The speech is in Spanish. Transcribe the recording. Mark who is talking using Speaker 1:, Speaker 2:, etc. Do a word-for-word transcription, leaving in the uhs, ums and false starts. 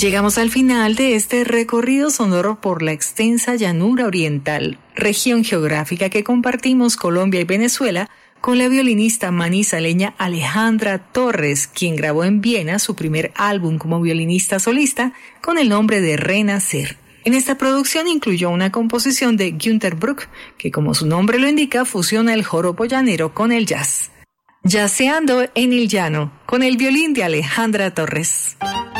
Speaker 1: Llegamos al final de este recorrido sonoro por la extensa llanura oriental, región geográfica que compartimos Colombia y Venezuela, con la violinista manizaleña Alejandra Torres, quien grabó en Viena su primer álbum como violinista solista con el nombre de Renacer. En esta producción incluyó una composición de Günter Bruck, que como su nombre lo indica, fusiona el joropo llanero con el jazz. Jazzeando en el llano, con el violín de Alejandra Torres.